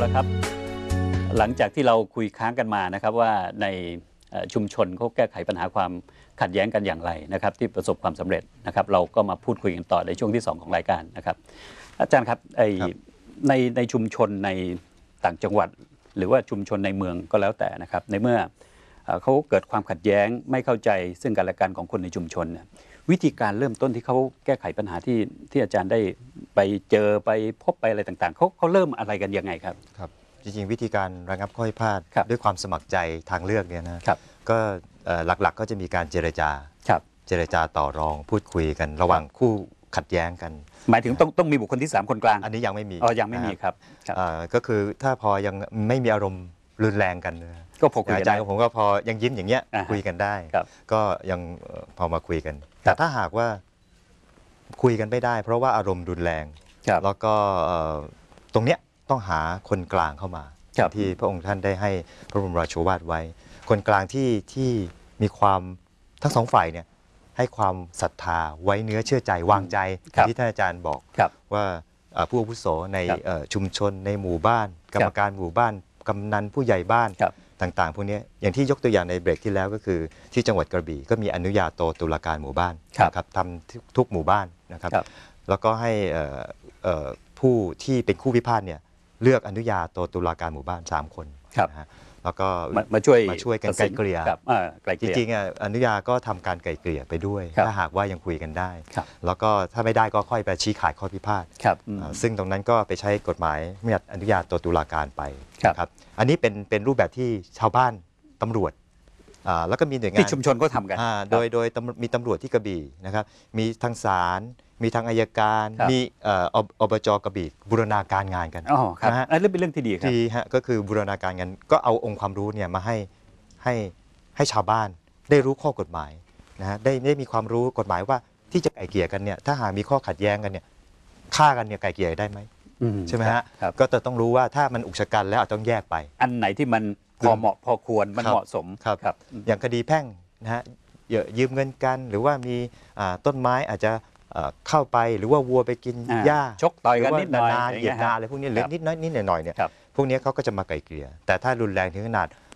ละครับหลังจากที่เราคุยค้างกันมานะครับว่าในชุมชนเขาแก้ไขปัญหาความขัดแย้งกันอย่างไรนะครับที่ประสบความสำเร็จนะครับเราก็มาพูดคุยกันต่อในช่วงที่2ของรายการนะครับอาจารย์ครับในชุมชนในต่างจังหวัดหรือว่าชุมชนในเมืองก็แล้วแต่นะครับในเมื่อเขาเกิดความขัดแย้งไม่เข้าใจซึ่งกันและกันของคนในชุมชนเนี่ยวิธีการเริ่มต้นที่เขาแก้ไขปัญหาที่อาจารย์ได้ไปเจอไปพบไปอะไรต่างๆเขาเริ่มอะไรกันยังไงครับครับจริงๆวิธีการระงับข้อพิพาทด้วยความสมัครใจทางเลือกเนี่ยนะก็หลักๆก็จะมีการเจรจาต่อรองพูดคุยกันระหว่างคู่ขัดแย้งกันหมายถึงต้องมีบุคคลที่3คนกลางอันนี้ยังไม่มียังไม่มีครับก็คือถ้าพอยังไม่มีอารมณ์รุนแรงกันก็พอคุยกันได้ผมก็พอยังยิ้มอย่างเงี้ยคุยกันได้ก็ยังพอมาคุยกันแต่ถ้าหากว่าคุยกันไม่ได้เพราะว่าอารมณ์รุนแรงแล้วก็ตรงเนี้ยต้องหาคนกลางเข้ามาที่พระองค์ท่านได้ให้พระบรมราโชวาทไว้คนกลางที่มีความทั้งสองฝ่ายเนี่ยให้ความศรัทธาไว้เนื้อเชื่อใจวางใจที่ท่านอาจารย์บอกว่าผู้อาวุโสในชุมชนในหมู่บ้านกรรมการหมู่บ้านกำนันผู้ใหญ่บ้านต่างๆพวกนี้อย่างที่ยกตัวอย่างในเบรกที่แล้วก็คือที่จังหวัดกระบี่ก็มีอนุญาโตตุลาการหมู่บ้านครับทำทุกหมู่บ้านนะครับแล้วก็ให้ผู้ที่เป็นคู่พิพาทเนี่ยเลือกอนุญาโตตุลาการหมู่บ้าน3 คนนะฮะแล้วก็มาช่วยกันไกล่เกลี่ยจริงๆอนุญาก็ทำการไกล่เกลี่ยไปด้วยถ้าหากว่ายังคุยกันได้แล้วก็ถ้าไม่ได้ก็ค่อยไปชี้ขาดข้อพิพาทซึ่งตรงนั้นก็ไปใช้กฎหมายไม่อนุญาโตตุลาการไปครับอันนี้เป็นรูปแบบที่ชาวบ้านตำรวจแล้วก็มีหน่วยงานที่ชุมชนก็ทำกันโดยมีตำรวจที่กระบี่นะครับมีทางศาลมีทางอัยการมีอบจ.กระบี่บูรณาการงานกันนะฮะนั่นเป็นเรื่องที่ดีครับดีฮะก็คือบูรณาการกันก็เอาองค์ความรู้เนี่ยมาให้ชาวบ้านได้รู้ข้อกฎหมายนะฮะได้มีความรู้กฎหมายว่าที่จะไกล่เกลี่ยกันเนี่ยถ้าหากมีข้อขัดแย้งกันเนี่ยฆ่ากันเนี่ยไกล่เกลี่ยได้ไหมใช่ไหมฮะก็จะต้องรู้ว่าถ้ามันอุกชะกันแล้วอาจต้องแยกไปอันไหนที่มันพอเหมาะพอควรมันเหมาะสมครับอย่างคดีแพ่งนะฮะยืมเงินกันหรือว่ามีต้นไม้อาจจะเข้าไปหรือว่าวัวไปกินหญ้าชกต่อยกันนิดหน่อยเหยียดนาอะไรพวกนี้เล็กนิดน้อยนิดหน่อยเนี่ยพวกนี้เขาก็จะมาไกล่เกลี่ยแต่ถ้ารุนแรงถึงขนาด